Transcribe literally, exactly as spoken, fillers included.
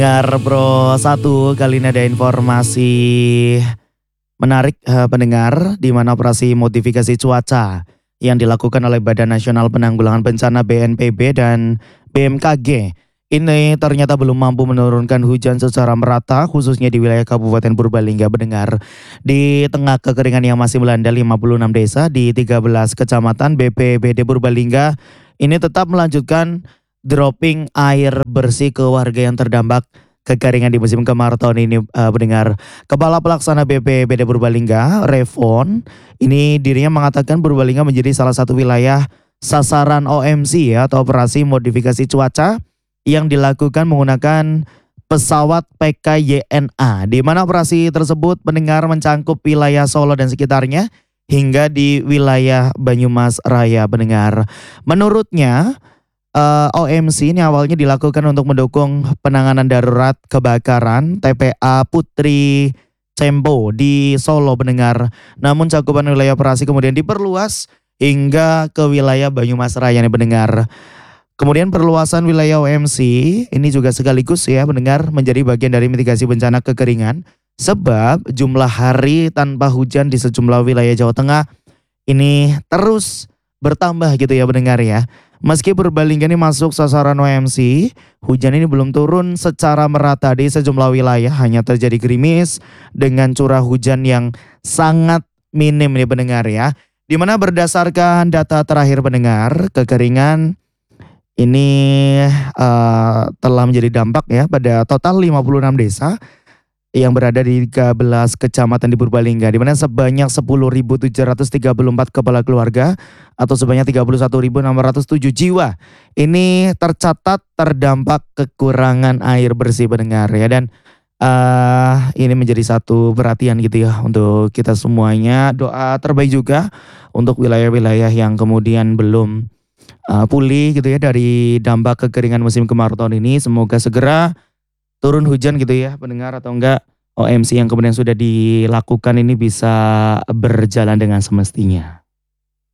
Dengar Pro satu, kali ini ada informasi menarik eh, pendengar, di mana operasi modifikasi cuaca yang dilakukan oleh Badan Nasional Penanggulangan Bencana B N P B dan B M K G ini ternyata belum mampu menurunkan hujan secara merata, khususnya di wilayah Kabupaten Purbalingga. Mendengar di tengah kekeringan yang masih melanda lima puluh enam desa di tiga belas kecamatan, B P B D Purbalingga ini tetap melanjutkan dropping air bersih ke warga yang terdampak kekeringan di musim kemarau tahun ini. Uh, mendengar Kepala Pelaksana B P B D Purbalingga, Revon, ini dirinya mengatakan Purbalingga menjadi salah satu wilayah sasaran O M C ya, atau operasi modifikasi cuaca yang dilakukan menggunakan pesawat P K Y N A, di mana operasi tersebut mendengar mencangkup wilayah Solo dan sekitarnya hingga di wilayah Banyumas Raya. Mendengar menurutnya Uh, O M C ini awalnya dilakukan untuk mendukung penanganan darurat kebakaran T P A Putri Cempo di Solo. Mendengar, namun cakupan wilayah operasi kemudian diperluas hingga ke wilayah Banyumas Raya nih mendengar. Kemudian perluasan wilayah O M C ini juga sekaligus ya mendengar menjadi bagian dari mitigasi bencana kekeringan, sebab jumlah hari tanpa hujan di sejumlah wilayah Jawa Tengah ini terus bertambah gitu ya mendengar ya. Meski Purbalingga ini masuk sasaran O M C, hujan ini belum turun secara merata di sejumlah wilayah, hanya terjadi gerimis dengan curah hujan yang sangat minim nih pendengar ya. Dimana berdasarkan data terakhir pendengar, kekeringan ini uh, telah menjadi dampak ya pada total lima puluh enam desa yang berada di tiga belas kecamatan di Purbalingga, di mana sebanyak sepuluh ribu tujuh ratus tiga puluh empat kepala keluarga atau sebanyak tiga puluh satu ribu enam ratus tujuh jiwa ini tercatat terdampak kekurangan air bersih pendengar ya. Dan uh, ini menjadi satu perhatian gitu ya untuk kita semuanya. Doa terbaik juga untuk wilayah-wilayah yang kemudian belum uh, pulih gitu ya dari dampak kekeringan musim kemarau tahun ini. Semoga segera turun hujan gitu ya pendengar, atau enggak O M C yang kemudian sudah dilakukan ini bisa berjalan dengan semestinya.